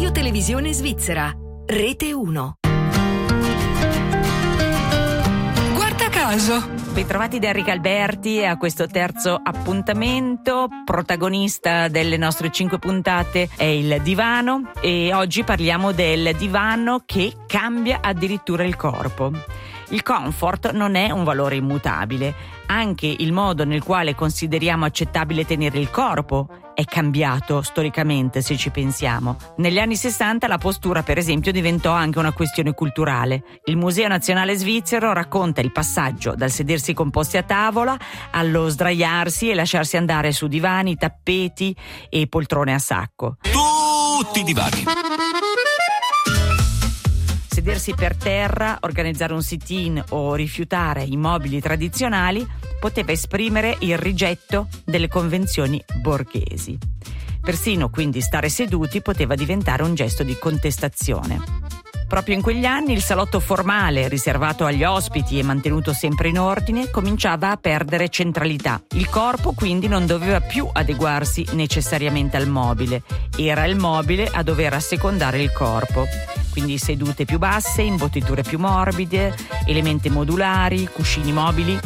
Radio Televisione Svizzera, Rete 1. Guarda caso. Bentrovati da Enrica Alberti a questo terzo appuntamento. Protagonista delle nostre 5 puntate è il divano e oggi parliamo del divano che cambia addirittura il corpo. Il comfort non è un valore immutabile, anche il modo nel quale consideriamo accettabile tenere il corpo è cambiato storicamente, se ci pensiamo. Negli anni 60 la postura, per esempio, diventò anche una questione culturale. Il Museo Nazionale Svizzero racconta il passaggio dal sedersi composti a tavola allo sdraiarsi e lasciarsi andare su divani, tappeti e poltrone a sacco. Tutti i divani. Sedersi per terra, organizzare un sit-in o rifiutare i mobili tradizionali poteva esprimere il rigetto delle convenzioni borghesi. Persino quindi stare seduti poteva diventare un gesto di contestazione. Proprio in quegli anni il salotto formale, riservato agli ospiti e mantenuto sempre in ordine, cominciava a perdere centralità. Il corpo quindi non doveva più adeguarsi necessariamente al mobile, era il mobile a dover assecondare il corpo. Quindi sedute più basse, imbottiture più morbide, elementi modulari, cuscini mobili